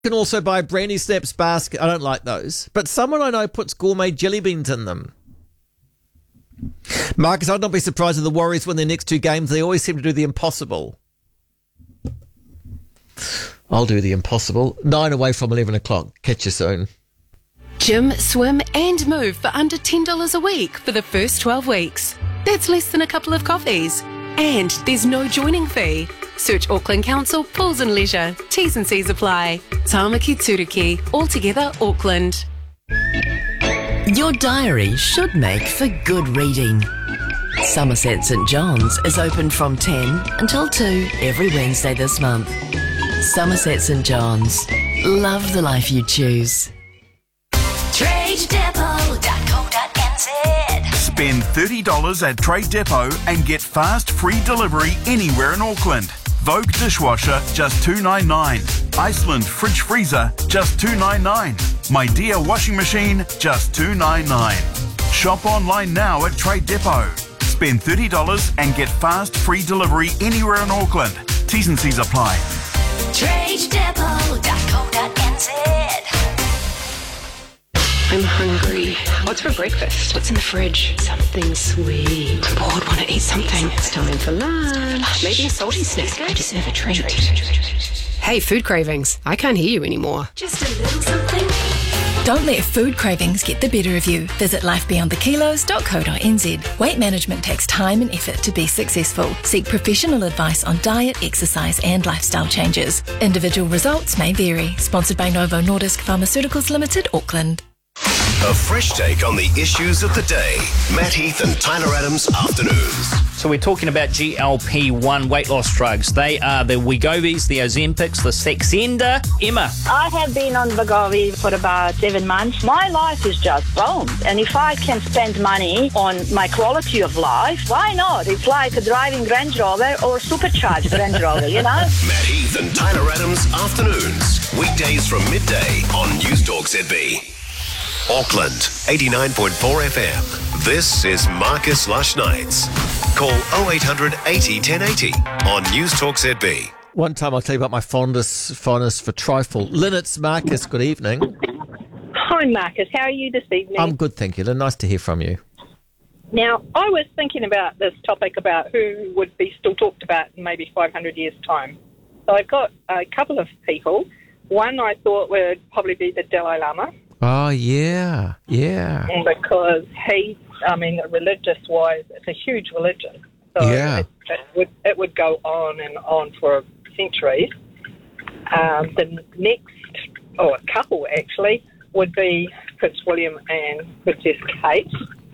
can also buy Brandy Snaps basket. I don't like those. But someone I know puts gourmet jelly beans in them. Marcus, I'd not be surprised if the Warriors win their next 2 games. They always seem to do the impossible. I'll do the impossible. 9 away from 11 o'clock. Catch you soon. Gym, swim and move for under $10 a week for the first 12 weeks. That's less than a couple of coffees. And there's no joining fee. Search Auckland Council Pools and Leisure. T's and C's apply. Tāmaki Tūruki. Altogether Auckland. Your diary should make for good reading. Somerset St John's is open from 10 until 2 every Wednesday this month. Somerset St John's. Love the life you choose. TradeDepot.co.nz. Spend $30 at Trade Depot and get fast free delivery anywhere in Auckland. Vogue dishwasher, just $2.99. Iceland fridge freezer, just $2.99. My Dear washing machine, just $2.99. Shop online now at Trade Depot. Spend $30 and get fast free delivery anywhere in Auckland. T's and C's apply. TradeDepot.co.nz. I'm hungry. What's for breakfast? What's in the fridge? Something sweet. I'm bored, want to eat something. It's time for lunch. Maybe a salty snack. I deserve a treat. Hey, food cravings. I can't hear you anymore. Just a little something. Don't let food cravings get the better of you. Visit lifebeyondthekilos.co.nz. Weight management takes time and effort to be successful. Seek professional advice on diet, exercise and lifestyle changes. Individual results may vary. Sponsored by Novo Nordisk Pharmaceuticals Limited, Auckland. A fresh take on the issues of the day. Matt Heath and Tyler Adams Afternoons. So we're talking about GLP-1 weight loss drugs. They are the Wegovys, the Ozempics, the Saxenda. Emma. I have been on Wegovy for about 7 months. My life is just boom. And if I can spend money on my quality of life, why not? It's like a driving Range Rover or supercharged Range Rover, you know? Matt Heath and Tyler Adams Afternoons. Weekdays from midday on News Talk ZB. Auckland, 89.4 FM. This is Marcus Lush Nights. Call 0800 80 1080 on News Talk ZB. One time I'll tell you about my fondness for trifle. Lynn, it's Marcus. Good evening. Hi, Marcus. How are you this evening? I'm good, thank you, Lynn. Nice to hear from you. Now, I was thinking about this topic about who would be still talked about in maybe 500 years' time. So I've got a couple of people. One I thought would probably be the Dalai Lama. Oh, yeah. Because religious-wise, it's a huge religion. So yeah. it would go on and on for centuries. The next, a couple actually, would be Prince William and Princess Kate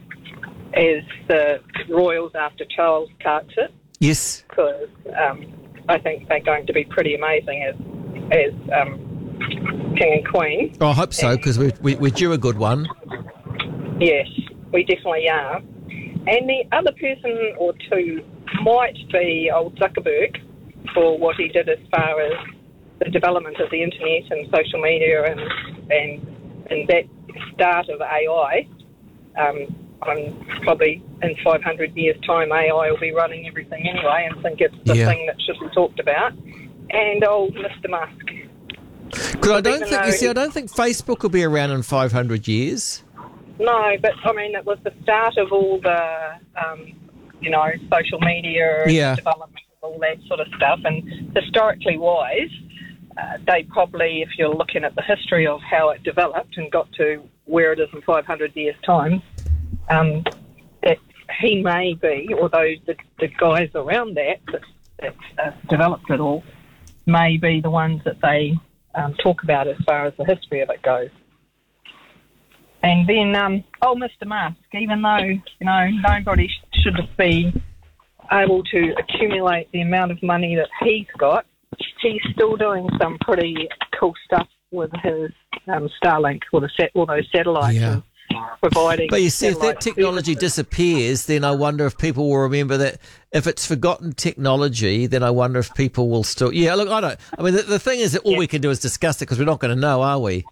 as the royals after Charles Carter. Yes. Because I think they're going to be pretty amazing as King and Queen. Oh, I hope so, because we're due a good one. Yes, we definitely are. And the other person or two might be old Zuckerberg for what he did as far as the development of the internet and social media and that start of AI. I'm probably in 500 years' time, AI will be running everything anyway and think it's the thing that should be talked about. And old Mr. Musk. Because I don't think Facebook will be around in 500 years. No, but it was the start of all the, social media development, all that sort of stuff. And historically wise, they probably, if you're looking at the history of how it developed and got to where it is in 500 years' time, that he may be, although the guys around that developed it all, may be the ones that they talk about as far as the history of it goes. And then, Mr. Musk, even though, nobody should be able to accumulate the amount of money that he's got, he's still doing some pretty cool stuff with his Starlink or all those satellites. Yeah. Providing. But you see, if that technology disappears, then I wonder if people will remember that. If it's forgotten technology, then I wonder if people will still. Yeah, look, I don't. The thing is that all we can do is discuss it because we're not going to know, are we?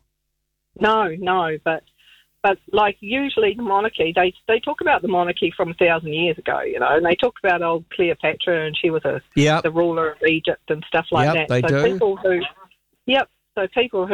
No, but like usually the monarchy, they talk about the monarchy from 1,000 years ago, and they talk about old Cleopatra and she was the ruler of Egypt and stuff like that. They do. People who, So people